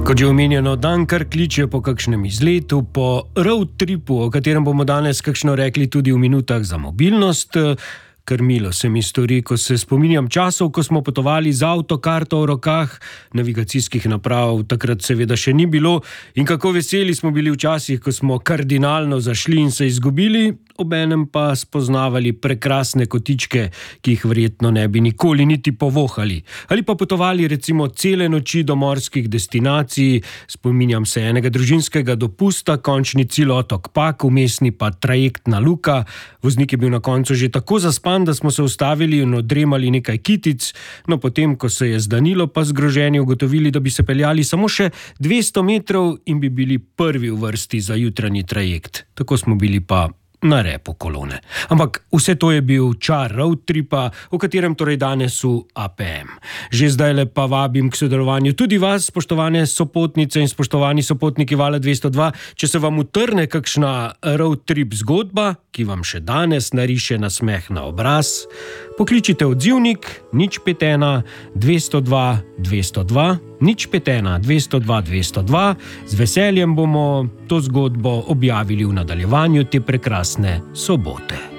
Kot že omenjeno, dan kar kliče po kakšnem izletu, po road tripu, o katerem bomo danes kakšno rekli tudi v minutah za mobilnost. Kar milo se mi stori, ko se spominjam časov, ko smo potovali z avtokarto v rokah, navigacijskih naprav takrat seveda še ni bilo, in kako veseli smo bili včasih, ko smo kardinalno zašli in se izgubili, obenem pa spoznavali prekrasne kotičke, ki jih verjetno ne bi nikoli niti povohali. Ali pa potovali recimo cele noči do morskih destinacij. Spominjam se enega družinskega dopusta, končni cilj otok Pag, vmesni pa trajektna Luka. Voznik je bil na koncu že tako zaspan, da smo se ustavili in odremali nekaj kitic, no potem, ko se je zdanilo, pa zgroženi ugotovili, da bi se peljali samo še 200 metrov in bi bili prvi v vrsti za jutranji trajekt. Tako smo bili pa na repu kolone. Ampak vse to je bil čar road tripa, o katerem torej danes v APM. Že zdajle pa vabim k sodelovanju tudi vas, spoštovane sopotnice in spoštovani sopotniki Vala 202, če se vam utrne kakšna road trip zgodba, ki vam še danes nariše nasmeh na obraz, pokličite odzivnik 051 202 202, 051 202 202, z veseljem bomo to zgodbo objavili v nadaljevanju te prekrasne sobote.